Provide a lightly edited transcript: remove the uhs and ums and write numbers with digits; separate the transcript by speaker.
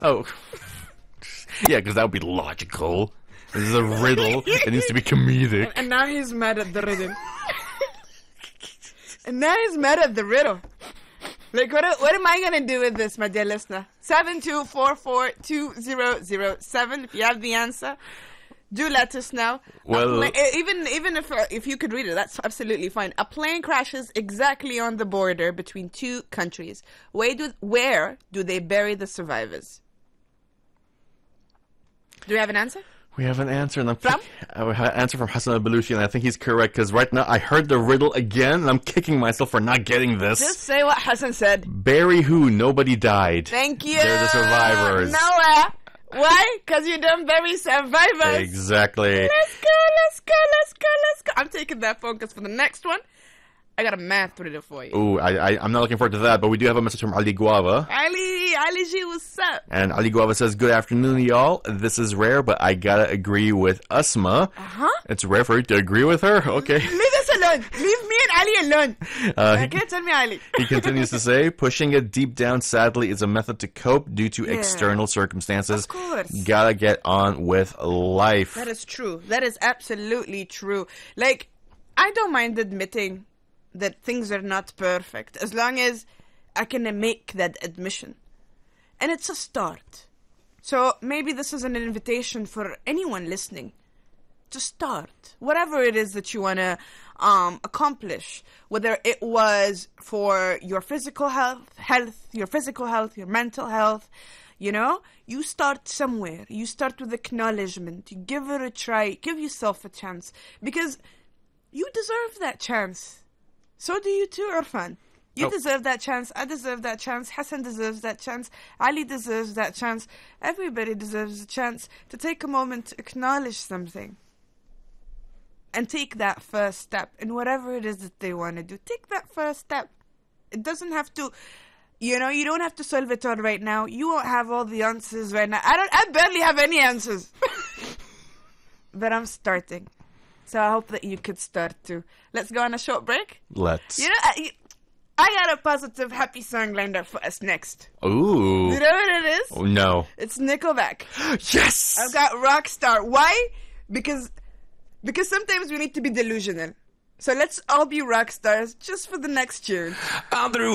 Speaker 1: Oh. Yeah, because that would be logical. This is a riddle. It needs to be comedic.
Speaker 2: And now he's mad at the riddle. And now he's mad at the riddle. Like, what am I going to do with this, my dear listener? 72442007. If you have the answer, do let us know.
Speaker 1: Well,
Speaker 2: even if you could read it, that's absolutely fine. A plane crashes exactly on the border between two countries. Where do they bury the survivors? Do we have an answer?
Speaker 1: we have an answer, and
Speaker 2: From?
Speaker 1: we have an answer from Hassan al-Baluchi, and I think he's correct, because right now I heard the riddle again, and I'm kicking myself for not getting this.
Speaker 2: Just say what Hassan said.
Speaker 1: Bury who? Nobody died.
Speaker 2: Thank you.
Speaker 1: They're the survivors.
Speaker 2: Noah. Why? Because you don't bury survivors.
Speaker 1: Exactly.
Speaker 2: Let's go. I'm taking that phone because for the next one, I got a math riddle for you.
Speaker 1: Ooh, I'm not looking forward to that, but we do have a message from Ali Guava.
Speaker 2: Ali G, what's up?
Speaker 1: And Ali Guava says, good afternoon, y'all. This is rare, but I gotta agree with Asma.
Speaker 2: Uh-huh.
Speaker 1: It's rare for you to agree with her? Okay.
Speaker 2: Leave us alone. Leave me and Ali alone. Okay, tell me Ali.
Speaker 1: He continues to say, pushing it deep down, sadly, is a method to cope due to external circumstances.
Speaker 2: Of course.
Speaker 1: Gotta get on with life.
Speaker 2: That is true. That is absolutely true. Like, I don't mind admitting that things are not perfect as long as I can make that admission. And it's a start. So maybe this is an invitation for anyone listening to start. Whatever it is that you want to accomplish. Whether it was for your physical health, your mental health. You know, you start somewhere. You start with acknowledgement. You give it a try. Give yourself a chance. Because you deserve that chance. So do you too, Irfan. You deserve that chance. I deserve that chance. Hassan deserves that chance. Ali deserves that chance. Everybody deserves a chance to take a moment to acknowledge something. And take that first step in whatever it is that they want to do. Take that first step. It doesn't have to, you know, you don't have to solve it all right now. You won't have all the answers right now. I barely have any answers. But I'm starting. So I hope that you could start too. Let's go on a short break.
Speaker 1: Let's.
Speaker 2: You know, I got a positive, happy song lined up for us next.
Speaker 1: Ooh.
Speaker 2: You know what it is?
Speaker 1: Oh, no.
Speaker 2: It's Nickelback.
Speaker 1: Yes!
Speaker 2: I've got Rockstar. Why? Because sometimes we need to be delusional. So let's all be rock stars just for the next tune.
Speaker 1: Andrew